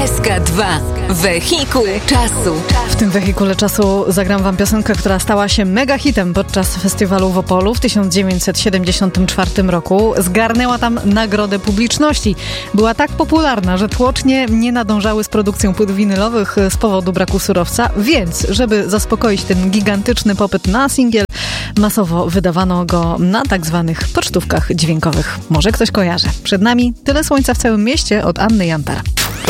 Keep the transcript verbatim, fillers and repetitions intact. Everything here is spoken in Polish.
S K dwa. Wehikuł czasu. W tym wehikule czasu zagram wam piosenkę, która stała się mega hitem podczas festiwalu w Opolu w tysiąc dziewięćset siedemdziesiątym czwartym roku. Zgarnęła tam nagrodę publiczności. Była tak popularna, że tłocznie nie nadążały z produkcją płyt winylowych z powodu braku surowca, więc żeby zaspokoić ten gigantyczny popyt na singiel, masowo wydawano go na tak zwanych pocztówkach dźwiękowych. Może ktoś kojarzy. Przed nami Tyle słońca w całym mieście od Anny Jantar.